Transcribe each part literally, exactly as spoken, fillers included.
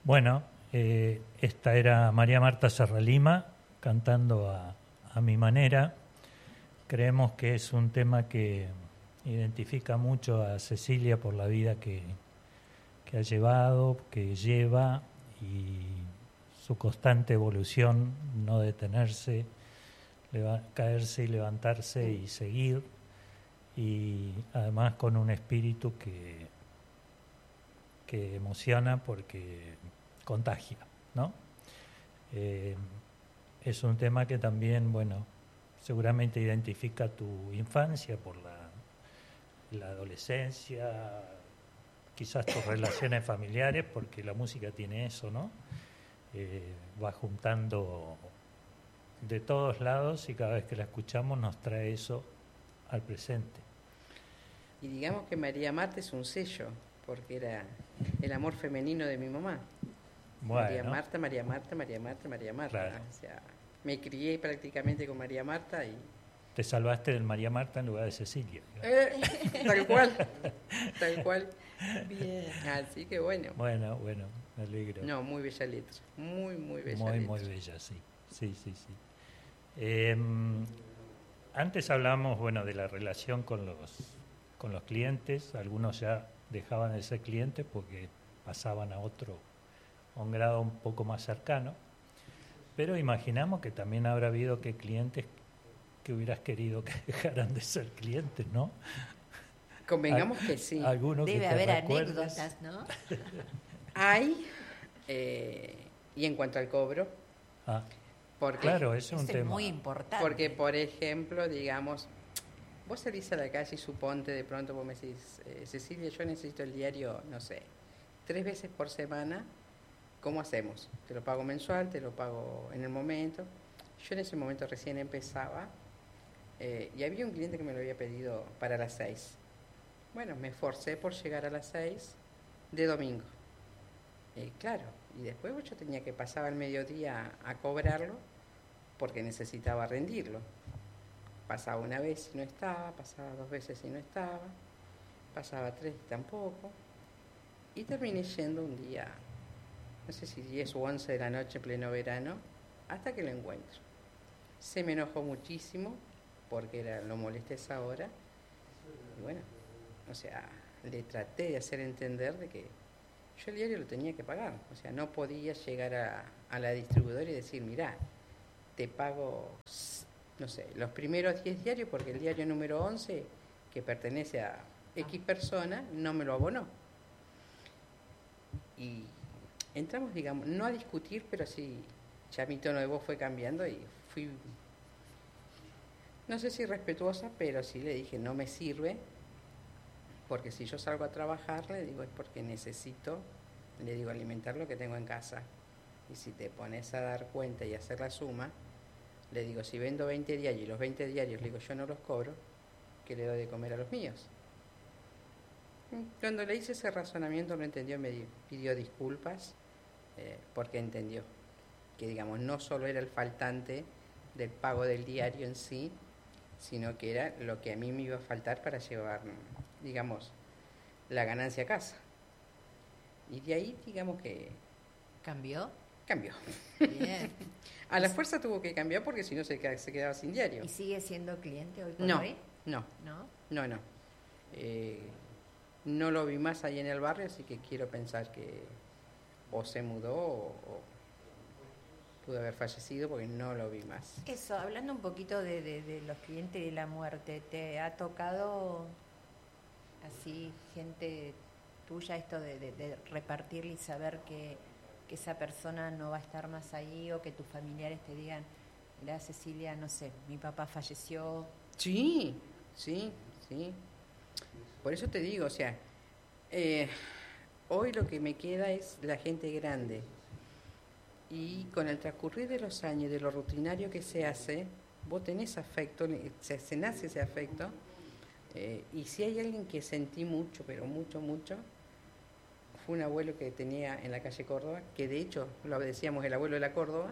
Bueno, eh, esta era María Marta Serralima cantando a, a mi manera. Creemos que es un tema que identifica mucho a Cecilia por la vida que, que ha llevado, que lleva, y su constante evolución, no detenerse, leva- caerse y levantarse y seguir, y además con un espíritu que, que emociona porque contagia, ¿no? Eh, es un tema que también, bueno, seguramente identifica tu infancia por la, la adolescencia, quizás tus relaciones familiares, porque la música tiene eso, ¿no? Eh, va juntando de todos lados y cada vez que la escuchamos nos trae eso al presente. Y digamos que María Marta es un sello, porque era el amor femenino de mi mamá. Bueno, María Marta, María Marta, María Marta, María Marta. Claro. O sea, me crié prácticamente con María Marta y... te salvaste del María Marta en lugar de Cecilia. Eh, tal cual, tal cual. Bien. Así que bueno. Bueno, bueno, me alegro. No, muy bella letra, muy, muy bella Muy, letra. muy bella, sí. Sí, sí, sí. Eh, antes hablamos, bueno, de la relación con los, con los clientes. Algunos ya dejaban de ser clientes porque pasaban a otro, a un grado un poco más cercano. Pero imaginamos que también habrá habido que clientes que hubieras querido que dejaran de ser clientes, ¿no? Convengamos que sí. Alguno que Debe te haber recuerdes. anécdotas, ¿no? Hay, eh, y en cuanto al cobro, Ah, porque, claro, ese es un Eso tema. es muy importante. porque por ejemplo, digamos, vos salís a la calle y suponte de pronto vos me decís, eh, Cecilia, yo necesito el diario, no sé, tres veces por semana, ¿cómo hacemos? Te lo pago mensual, te lo pago en el momento. Yo en ese momento recién empezaba eh, y había un cliente que me lo había pedido para las seis. Bueno, me esforcé por llegar a las seis de domingo. Eh, claro, y después yo tenía que pasar al mediodía a cobrarlo porque necesitaba rendirlo. Pasaba una vez y no estaba, pasaba dos veces y no estaba, pasaba tres y tampoco. Y terminé yendo un día, no sé si diez u once de la noche, pleno verano, hasta que lo encuentro. Se me enojó muchísimo porque era, lo molesté esa hora. Y bueno, o sea, le traté de hacer entender de que yo el diario lo tenía que pagar. O sea, no podía llegar a, a la distribuidora y decir, mirá, te pago, no sé, los primeros diez diarios porque el diario número once, que pertenece a X persona, no me lo abonó. Y entramos, digamos, no a discutir, pero sí, ya mi tono de voz fue cambiando y fui, no sé si respetuosa, pero sí le dije, no me sirve, porque si yo salgo a trabajar, le digo, es porque necesito, le digo, alimentar lo que tengo en casa. Y si te pones a dar cuenta y hacer la suma, le digo, si vendo veinte diarios y los veinte diarios, le digo, yo no los cobro, ¿qué le doy de comer a los míos? Cuando le hice ese razonamiento lo entendió, me pidió disculpas, eh, porque entendió que, digamos, no solo era el faltante del pago del diario en sí, sino que era lo que a mí me iba a faltar para llevar, digamos, la ganancia a casa. Y de ahí, digamos que... ¿Cambió? Cambió. Bien. A la fuerza tuvo que cambiar porque si no se quedaba, se quedaba sin diario. ¿Y sigue siendo cliente hoy por No, hoy? no, ¿No? no, no. Eh, no lo vi más ahí en el barrio, así que quiero pensar que o se mudó o, o pudo haber fallecido porque no lo vi más. Eso, hablando un poquito de, de, de los clientes de la muerte, ¿te ha tocado así gente tuya esto de, de, de repartirle y saber que, que esa persona no va a estar más ahí, o que tus familiares te digan, mira Cecilia, no sé, mi papá falleció? Sí, sí, sí. Por eso te digo, o sea, eh, hoy lo que me queda es la gente grande. Y con el transcurrir de los años, de lo rutinario que se hace, vos tenés afecto, se, se nace ese afecto. Eh, y si hay alguien que sentí mucho, pero mucho, mucho, fue un abuelo que tenía en la calle Córdoba, que de hecho lo decíamos el abuelo de la Córdoba,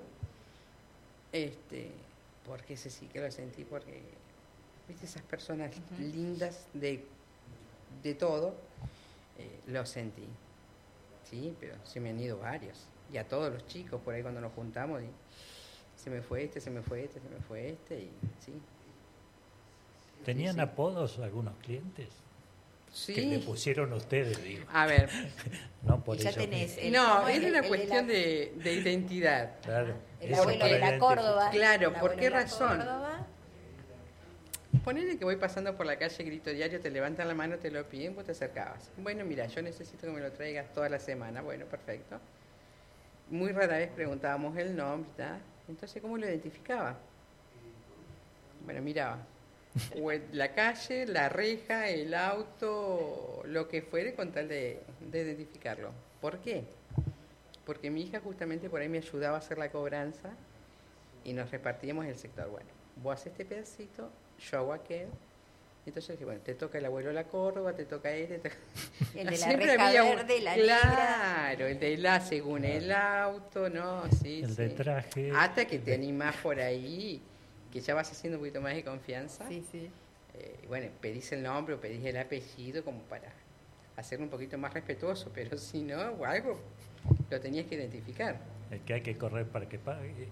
este, porque ese sí que lo sentí, porque viste esas personas uh-huh. lindas de, de todo, eh, lo sentí. Sí, pero se me han ido varios. Y a todos los chicos por ahí cuando nos juntamos, y se me fue este, se me fue este, se me fue este, y sí. ¿Tenían Sí, sí. apodos algunos clientes? Sí. Que le pusieron ustedes, digo. A ver, No por Y ya ellos tenés mismos. el- no, ¿cómo es era el- una el de cuestión la- de, de identidad. Claro. El eso abuelo para de la identificar. Córdoba. Claro, el ¿por abuelo qué de la razón? Córdoba. Ponele que voy pasando por la calle Grito Diario, te levantan la mano, te lo piden, vos te acercabas. Bueno, mira, yo necesito que me lo traigas toda la semana. Bueno, perfecto. Muy rara vez preguntábamos el nombre, ¿tá? Entonces, ¿cómo lo identificaba? Bueno, miraba. O el- la calle, la reja, el auto, lo que fuere, con tal de, de identificarlo. ¿Por qué? Porque mi hija justamente por ahí me ayudaba a hacer la cobranza y nos repartíamos el sector. Bueno, vos haces este pedacito, yo hago aquel. Entonces dije, bueno, te toca el abuelo la Córdoba, te toca este. Te... El de la Siempre reja había un- verde, la negra. Claro, el de la según el auto, ¿no? Sí, El sí. de traje. Hasta que te animás por ahí, que ya vas haciendo un poquito más de confianza. Sí, sí. Eh, bueno, pedís el nombre o pedís el apellido como para hacerlo un poquito más respetuoso, pero si no, o algo lo tenías que identificar. El que hay que correr para que pague.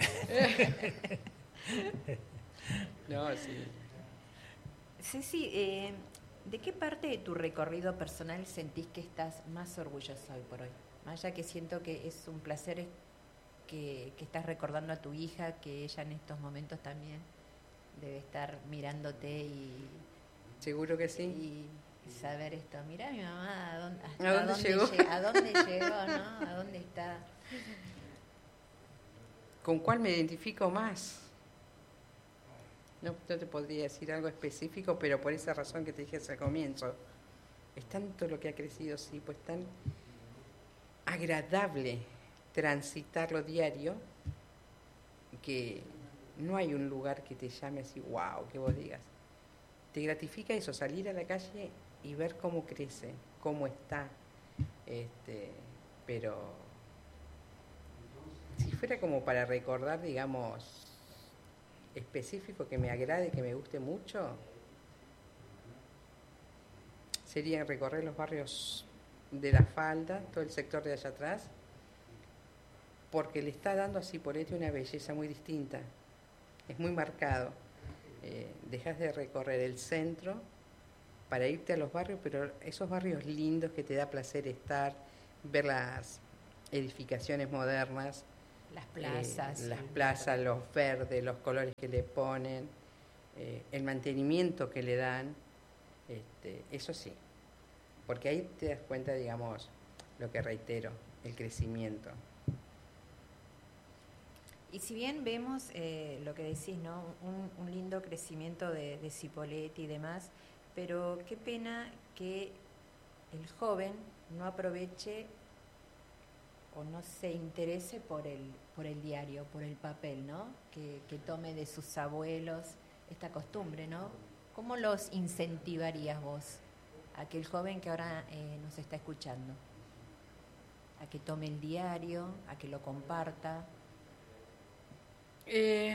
No, sí. Ceci, eh, ¿de qué parte de tu recorrido personal sentís que estás más orgullosa hoy por hoy? Más allá que siento que es un placer que, que estás recordando a tu hija, que ella en estos momentos también debe estar mirándote y, Seguro que sí. y saber esto. Mirá mi mamá, ¿a dónde, hasta ¿A dónde llegó? lle- ¿A dónde llegó, no? ¿A dónde está? ¿Con cuál me identifico más? No, no te podría decir algo específico, pero por esa razón que te dije al comienzo. Es tanto lo que ha crecido, sí, pues tan agradable transitarlo diario que no hay un lugar que te llame así, wow, que vos digas. Te gratifica eso, salir a la calle y ver cómo crece, cómo está. Este, pero si fuera como para recordar, digamos, específico que me agrade, que me guste mucho, sería recorrer los barrios de La Falda, todo el sector de allá atrás, porque le está dando así por este una belleza muy distinta, es muy marcado. Eh, dejas de recorrer el centro para irte a los barrios, pero esos barrios lindos que te da placer estar, ver las edificaciones modernas, Las plazas. eh, las el- plazas, los verdes, los colores que le ponen, eh, el mantenimiento que le dan, este, eso sí, porque ahí te das cuenta, digamos, lo que reitero, el crecimiento. Y si bien vemos eh, lo que decís, ¿no? Un, un lindo crecimiento de, de Cipolletti y demás, pero qué pena que el joven no aproveche o no se interese por el, por el diario, por el papel, ¿no? Que, que tome de sus abuelos esta costumbre, ¿no? ¿Cómo los incentivarías vos a que el joven que ahora eh, nos está escuchando, a que tome el diario, a que lo comparta? Eh,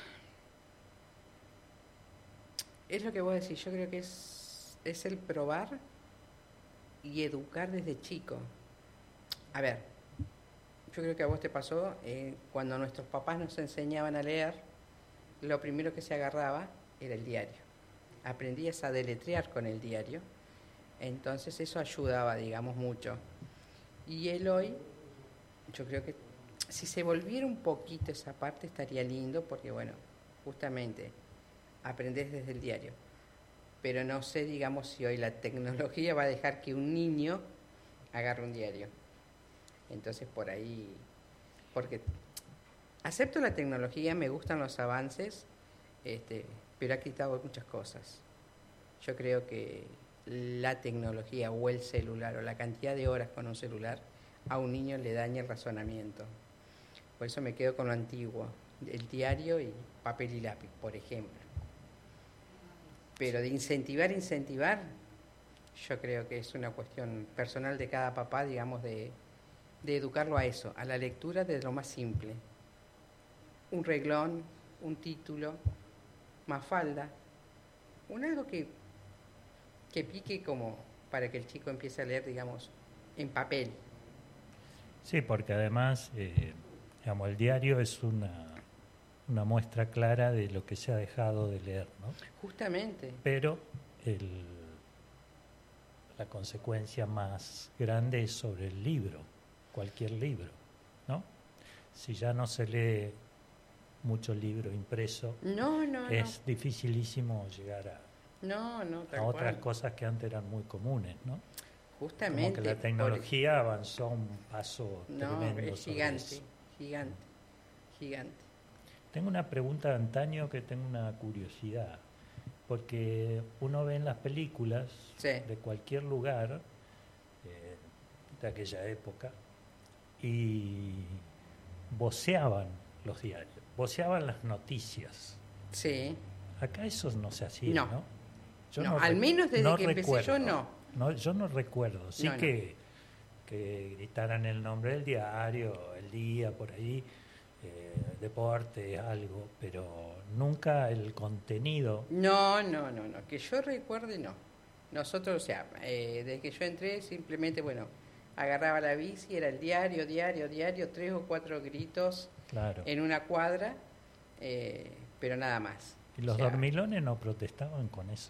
es lo que vos decís, yo creo que es, es el probar y educar desde chico. A ver, yo creo que a vos te pasó, eh, cuando nuestros papás nos enseñaban a leer, lo primero que se agarraba era el diario. Aprendías a deletrear con el diario, entonces eso ayudaba, digamos, mucho. Y él hoy, yo creo que si se volviera un poquito esa parte estaría lindo, porque bueno, justamente aprendés desde el diario. Pero no sé, digamos, si hoy la tecnología va a dejar que un niño agarre un diario. Entonces por ahí, porque acepto la tecnología, me gustan los avances, este, pero ha quitado muchas cosas. Yo creo que la tecnología o el celular o la cantidad de horas con un celular a un niño le daña el razonamiento. Por eso me quedo con lo antiguo, el diario y papel y lápiz, por ejemplo. Pero de incentivar, incentivar, yo creo que es una cuestión personal de cada papá, digamos, de, de educarlo a eso, a la lectura desde lo más simple. Un reglón, un título, mafalda, un algo que, que pique como para que el chico empiece a leer, digamos, en papel, Sí, porque además, eh, digamos, el diario es una, una muestra clara de lo que se ha dejado de leer, ¿no? Justamente. Pero el, la consecuencia más grande es sobre el libro, cualquier libro, ¿no? Si ya no se lee mucho libro impreso, No, no, es no. dificilísimo llegar a, No, no, tal a otras cual. cosas que antes eran muy comunes, ¿no? Justamente. Como que la por- tecnología avanzó un paso No, tremendo es sobre gigante, eso. gigante, gigante. Tengo una pregunta de antaño que tengo una curiosidad, porque uno ve en las películas Sí. de cualquier lugar eh, de aquella época y voceaban los diarios, voceaban las noticias. Sí. Acá eso no se hacía, No. ¿no? No, rec- al menos desde no que empecé yo, recuerdo. no. No, yo no recuerdo. Sí No, no. que, que gritaran el nombre del diario, el día, por ahí, eh, deporte, algo, pero nunca el contenido. No, no, no, no. Que yo recuerde, no. Nosotros, o sea, eh, desde que yo entré, simplemente, bueno, agarraba la bici, era el diario, diario, diario, tres o cuatro gritos Claro. en una cuadra, eh, pero nada más. ¿Y los O sea, dormilones no protestaban con eso?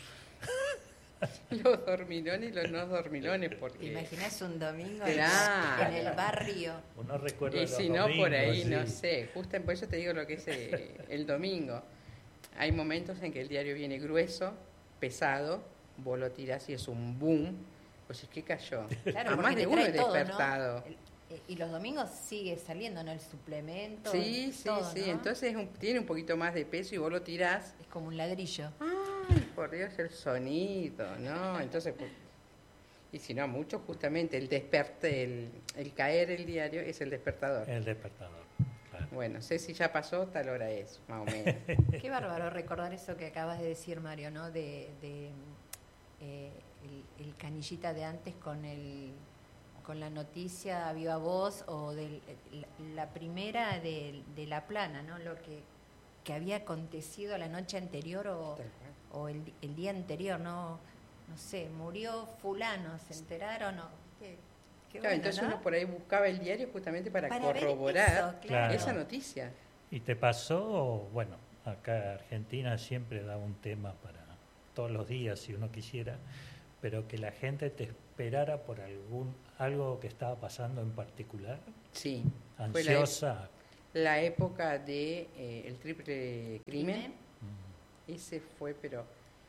Los dormilones y los no dormilones, ¿Te porque... imaginas un domingo Claro. en el barrio? Uno recuerda Y los si no, domingos, por ahí, sí. no sé. Justo por eso te digo lo que es eh, el domingo. Hay momentos en que el diario viene grueso, pesado, vos lo tirás y es un boom. Pues es que cayó. Claro, A porque más te de uno trae es todo, ¿no? despertado. El- eh, y los domingos sigue saliendo, ¿no? El suplemento. Sí, sí, todo, sí. ¿no? Entonces es un- tiene un poquito más de peso y vos lo tirás. Es como un ladrillo. Ay, por Dios, el sonido, ¿no? Entonces, pues, y si no, mucho justamente el desperte, el, el caer el diario es el despertador. El despertador. Claro. Bueno, sé si ya pasó, tal hora es, más o menos. Qué bárbaro recordar eso que acabas de decir, Mario, ¿no? De, de eh, el, el canillita de antes con el con la noticia a viva voz o de la primera de, de La Plana, ¿no? Lo que, que había acontecido la noche anterior o, Tal cual. o el, el día anterior, ¿no? No sé, murió fulano, ¿se enteraron? O, qué, qué Claro, bueno, entonces ¿no? uno por ahí buscaba el diario justamente para, Para ver corroborar eso, claro. esa noticia. ¿Y te pasó? Bueno, acá Argentina siempre da un tema para todos los días, si uno quisiera, pero que la gente te esperara por algún algo que estaba pasando en particular, Sí, fue la, ansiosa. la época de eh, el triple crimen. Crimen. Mm, Ese fue, pero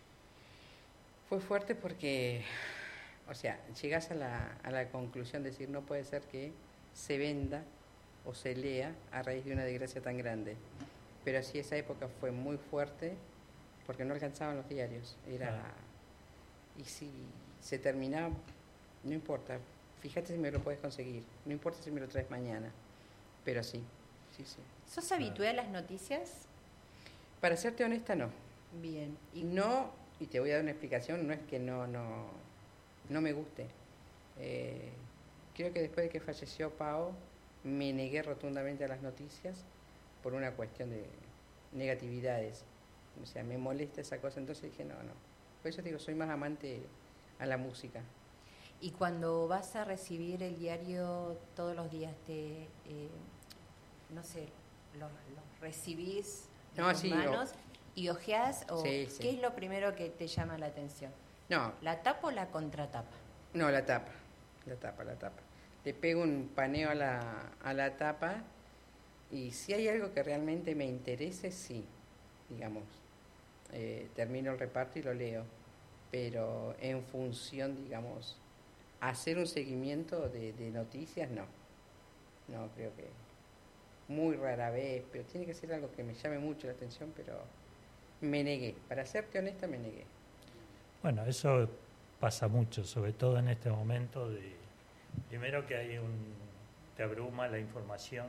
fue fuerte porque, o sea, llegas a la, a la conclusión de decir, no puede ser que se venda o se lea a raíz de una desgracia tan grande. Pero sí, esa época fue muy fuerte porque no alcanzaban los diarios. Era Claro. Y si se terminaba, no importa, fíjate si me lo puedes conseguir, no importa si me lo traes mañana, pero sí, sí, sí. ¿Sos habitué a las noticias? Para serte honesta, no. Bien. Y no, y te voy a dar una explicación, no es que no, no, no me guste. Eh, creo que después de que falleció Pao, me negué rotundamente a las noticias por una cuestión de negatividades. O sea, me molesta esa cosa, entonces dije, no, no. Por eso te digo, soy más amante a la música. Y cuando vas a recibir el diario todos los días, te, eh, no sé, lo, lo recibís en No, tus sí, manos y ojeás, o Sí, sí. ¿qué es lo primero que te llama la atención? No, ¿La tapa o la contratapa? no, la tapa, la tapa, la tapa. Le pego un paneo a la, a la tapa y si hay algo que realmente me interese, sí, digamos. Eh, termino el reparto y lo leo, pero en función, digamos, hacer un seguimiento de, de noticias, no. No, creo que muy rara vez, pero tiene que ser algo que me llame mucho la atención, pero me negué. Para serte honesta, me negué. Bueno, eso pasa mucho, sobre todo en este momento de, primero que hay un, te abruma la información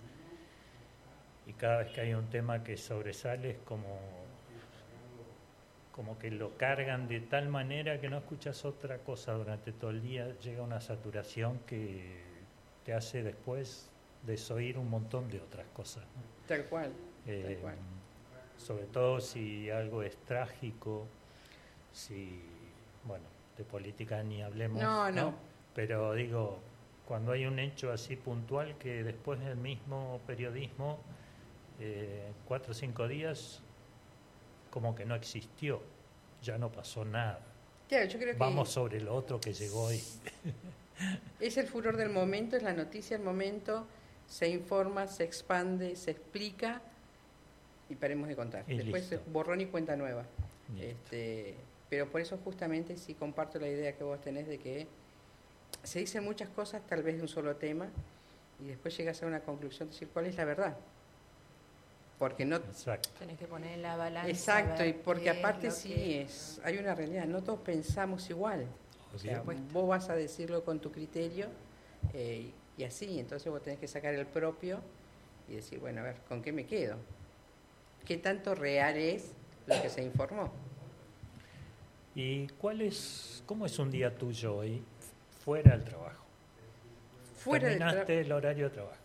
y cada vez que hay un tema que sobresale es como, como que lo cargan de tal manera que no escuchas otra cosa durante todo el día, llega una saturación que te hace después desoír un montón de otras cosas, ¿no? Tal cual, Eh, tal cual. sobre todo si algo es trágico, si, bueno, de política ni hablemos, No, no. Pero digo, cuando hay un hecho así puntual que después del mismo periodismo, eh, cuatro o cinco días, como que no existió, ya no pasó nada. Claro, yo creo que vamos sobre lo otro que llegó hoy. Es el furor del momento, es la noticia del momento, se informa, se expande, se explica y paremos de contar. Y Después listo. borrón y cuenta nueva. Listo. Este, pero por eso justamente sí comparto la idea que vos tenés de que se dicen muchas cosas tal vez de un solo tema y después llegas a una conclusión de decir cuál es la verdad. Porque no... Exacto. Tenés que poner en la balanza. Exacto, ver y porque qué es aparte lo sí que- es, hay una realidad, no todos pensamos igual. O sea, Obvio. vos vas a decirlo con tu criterio eh, y así, entonces vos tenés que sacar el propio y decir, bueno, a ver, ¿con qué me quedo? ¿Qué tanto real es lo que se informó? ¿Y cuál es, cómo es un día tuyo hoy fuera del trabajo? Fuera del Terminaste tra- el horario de trabajo.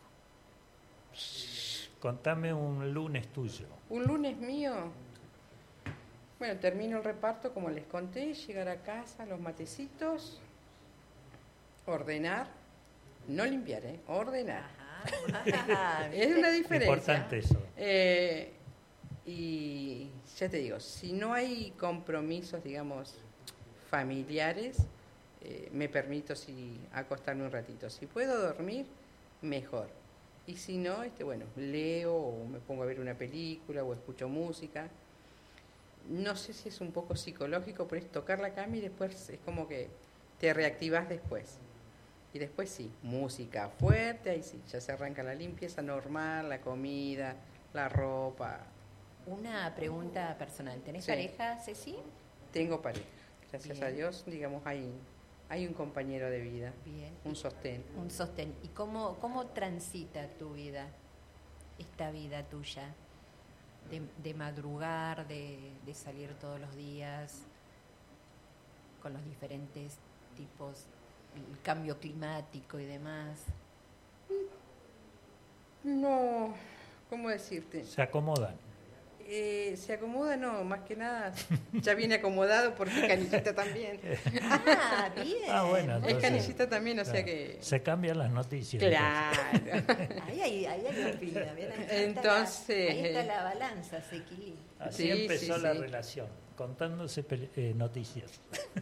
Contame un lunes tuyo. Un lunes mío, bueno, termino el reparto, como les conté, llegar a casa, los matecitos, ordenar, no limpiar, ¿eh? Ordenar. Ajá. Es una diferencia. Importante eso. Eh, y ya te digo, si no hay compromisos, digamos, familiares, eh, me permito si acostarme un ratito. Si puedo dormir, mejor. Y si no, este, bueno, leo o me pongo a ver una película o escucho música. No sé si es un poco psicológico, pero es tocar la cama y después es como que te reactivas después. Y después sí, música fuerte, ahí sí, ya se arranca la limpieza normal, la comida, la ropa. Una pregunta personal. ¿Tenés Sí. pareja, Ceci? Tengo pareja, gracias Bien. a Dios, digamos, hay, hay un compañero de vida, Bien. un sostén. Un sostén. ¿Y cómo, cómo transita tu vida, esta vida tuya? De, de madrugar, de, de salir todos los días, con los diferentes tipos, el cambio climático y demás. No, ¿cómo decirte? Se acomodan. Eh, se acomoda, no, más que nada, ya viene acomodado porque Canillita también. Ah, bien. Ah, bueno, Es entonces, Canillita también, o sea claro, que... se cambian las noticias. Claro. Ahí hay, ahí hay opina, bien, ahí está Entonces, la- ahí está eh, la balanza, se equilibra. Así Sí, empezó sí, la sí. relación, contándose pele- eh, noticias.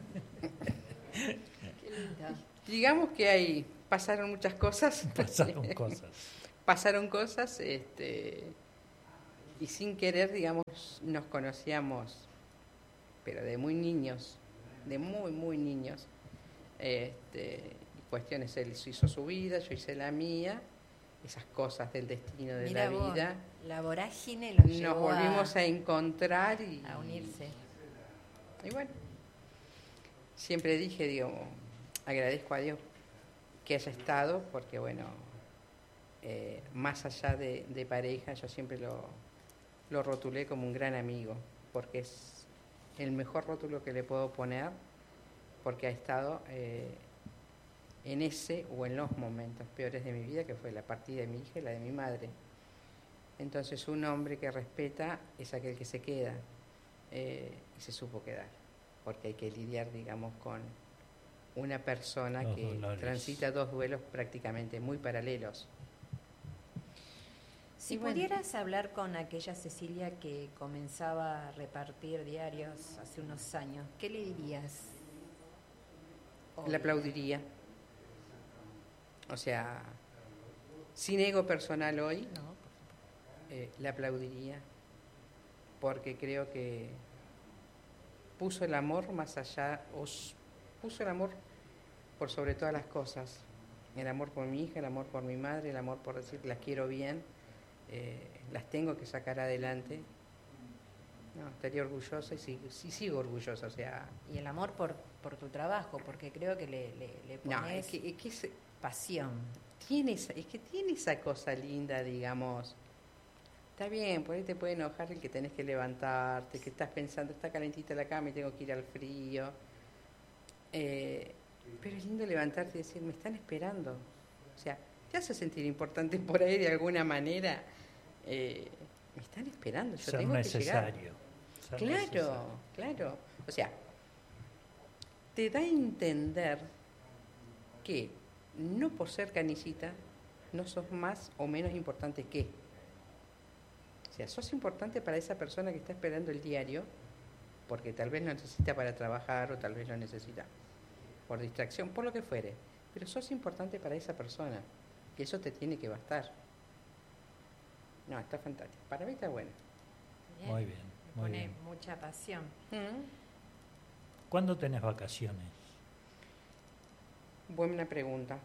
Qué lindo. Digamos que ahí pasaron muchas cosas. Pasaron cosas. Pasaron cosas, este, y sin querer, digamos, nos conocíamos, pero de muy niños, de muy, muy niños. Este, cuestiones, él hizo su vida, yo hice la mía, esas cosas del destino de Mirá la vos, vida. la vorágine los Nos llevó volvimos a, a, encontrar y, a unirse. y bueno, siempre dije, digo, agradezco a Dios que haya estado, porque bueno, eh, más allá de, de pareja, yo siempre lo, lo rotulé como un gran amigo, porque es el mejor rótulo que le puedo poner, porque ha estado eh, en ese o en los momentos peores de mi vida, que fue la partida de mi hija y la de mi madre. Entonces, un hombre que respeta es aquel que se queda, eh, y se supo quedar, porque hay que lidiar, digamos, con una persona Los que dolores. transita dos duelos prácticamente muy paralelos. Si Y bueno. pudieras hablar con aquella Cecilia que comenzaba a repartir diarios hace unos años, ¿qué le dirías? hoy? Le aplaudiría. O sea, sin ego personal hoy, No, eh, le aplaudiría, porque creo que puso el amor más allá, os puso el amor por sobre todas las cosas. El amor por mi hija, el amor por mi madre, el amor por decir las quiero bien, eh, las tengo que sacar adelante. No, estaría orgullosa y sí, sí sigo orgullosa, o sea, y el amor por, por tu trabajo, porque creo que le, le, le no, pones es que, es que se- pasión. tiene esa, es que tiene esa cosa linda, digamos. Está bien, por ahí te puede enojar el que tenés que levantarte, que estás pensando, está calentita la cama y tengo que ir al frío. Eh, pero es lindo levantarte y decir, me están esperando. O sea, te hace sentir importante por ahí de alguna manera. Eh, me están esperando, yo Ser tengo que llegar. necesario. Ser Claro, necesario. claro. O sea, te da a entender que no por ser canillita, no sos más o menos importante que. O sea, sos importante para esa persona que está esperando el diario, porque tal vez lo necesita para trabajar o tal vez lo necesita por distracción, por lo que fuere. Pero sos importante para esa persona, y eso te tiene que bastar. No, está fantástico. Para mí está bueno. Bien. Muy bien, Me muy pone bien. mucha pasión. Mm. ¿Cuándo tenés vacaciones? Buena pregunta.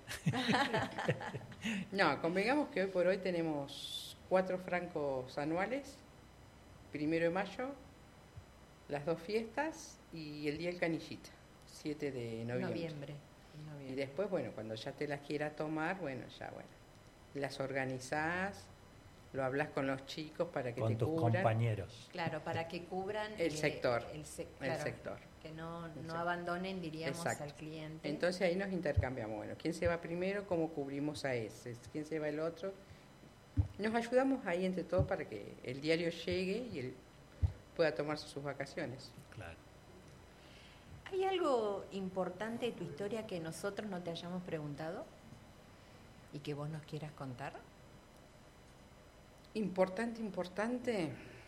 No, convengamos que hoy por hoy tenemos cuatro francos anuales, primero de mayo, las dos fiestas y el día del canillita, siete de noviembre. Noviembre. Y Noviembre. después, bueno, cuando ya te las quieras tomar, bueno, ya, bueno, las organizás, lo hablas con los chicos para que Con te tus cubran. compañeros. Claro, para que cubran El eh, sector, el, se- el claro, sector. que no, El no sector. abandonen, diríamos, Exacto. al cliente. Entonces ahí nos intercambiamos, bueno, ¿quién se va primero? ¿Cómo cubrimos a ese? ¿Quién se va el otro? Nos ayudamos ahí entre todos para que el diario llegue y él pueda tomarse sus vacaciones. Claro. ¿Hay algo importante de tu historia que nosotros no te hayamos preguntado y que vos nos quieras contar? Importante, importante.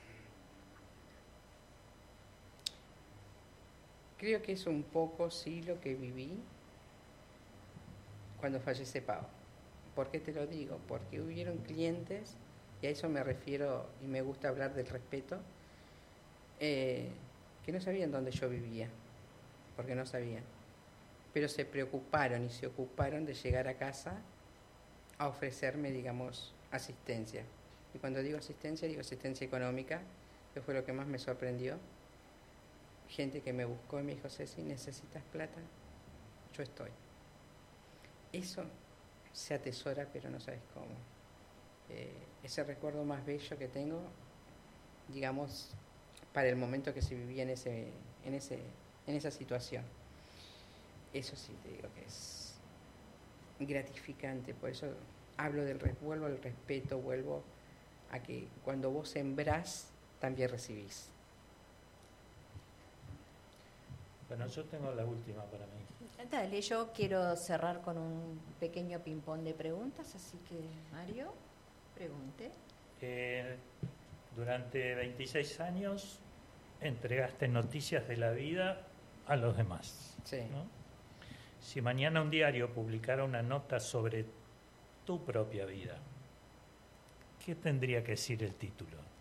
Creo que es un poco, sí, lo que viví cuando fallece Pau. ¿Por qué te lo digo? Porque hubieron clientes, y a eso me refiero, y me gusta hablar del respeto, eh, que no sabían dónde yo vivía, porque no sabían. Pero se preocuparon y se ocuparon de llegar a casa a ofrecerme, digamos, asistencia. Y cuando digo asistencia, digo asistencia económica, que fue lo que más me sorprendió. Gente que me buscó y me dijo, Ceci, ¿necesitas plata? Yo estoy. Eso se atesora, pero no sabes cómo. Eh, ese recuerdo más bello que tengo, digamos, para el momento que se vivía en ese, en ese, en esa situación. Eso sí te digo que es gratificante, por eso hablo del vuelvo al respeto, vuelvo a que cuando vos sembrás, también recibís. Bueno, yo tengo la última para mí. Dale, yo quiero cerrar con un pequeño ping-pong de preguntas, así que, Mario, pregunte. Eh, durante veintiséis años entregaste noticias de la vida a los demás. Sí. ¿No? Si mañana un diario publicara una nota sobre tu propia vida, ¿qué tendría que decir el título?